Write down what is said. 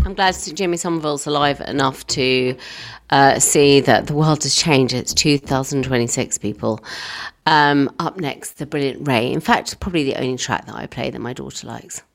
I'm glad Jimmy Somerville's alive enough to see that the world has changed. It's 2026, people. Up next, the brilliant Ray. In fact, probably the only track that I play that my daughter likes.